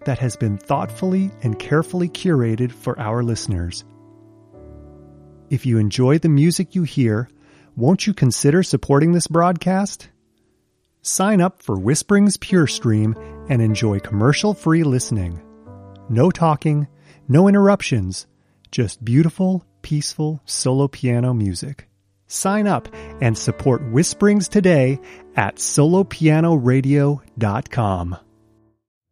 that has been thoughtfully and carefully curated for our listeners. If you enjoy the music you hear, won't you consider supporting this broadcast? Sign up for Whispering's Pure Stream and enjoy commercial-free listening. No talking, no interruptions, just beautiful, peaceful solo piano music. Sign up and support Whisperings today at solopianoradio.com.